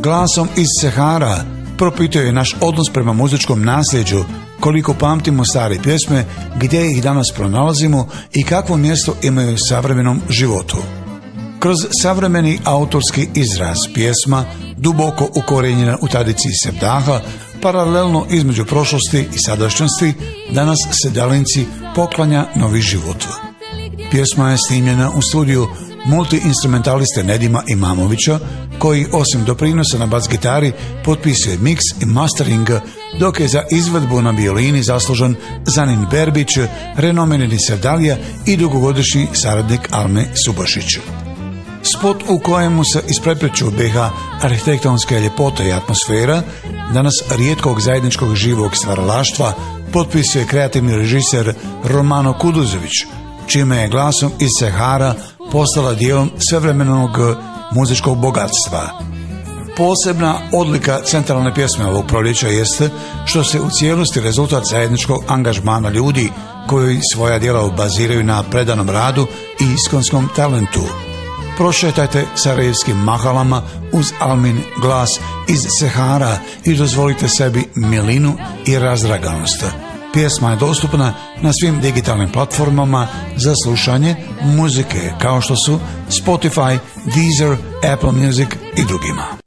Glasom iz Sahara propitao je naš odnos prema muzičkom nasljeđu, koliko pamtimo stare pjesme, gdje ih danas pronalazimo i kakvo mjesto imaju u savremenom životu. Kroz savremeni autorski izraz pjesma, duboko ukorenjena u tradiciji sevdaha, paralelno između prošlosti i sadašnjosti, danas Sedalinci poklanja novi život. Pjesma je snimljena u studiju multiinstrumentaliste Nedima Imamovića, koji osim doprinosa na bas gitari potpisuje miks i mastering, dok je za izvedbu na violini zaslužan Zanin Berbić, renomirani sevdalija i dugogodišnji saradnik Alme Subašić. Spot u kojemu se isprepliču BiH arhitektonske ljepote i atmosfera, danas rijetkog zajedničkog živog stvaralaštva, potpisuje kreativni režiser Romano Kuduzović, čime je Glasom iz Sahara postala dijelom svevremenog muzičkog bogatstva. Posebna odlika centralne pjesme ovog proljeća jeste što se u cijelosti rezultat zajedničkog angažmana ljudi koji svoja djela baziraju na predanom radu i iskonskom talentu. Prošetajte sarajevskim mahalama uz Almin Glas iz Sahara i dozvolite sebi milinu i razdraganost. Pjesma je dostupna na svim digitalnim platformama za slušanje muzike kao što su Spotify, Deezer, Apple Music i drugima.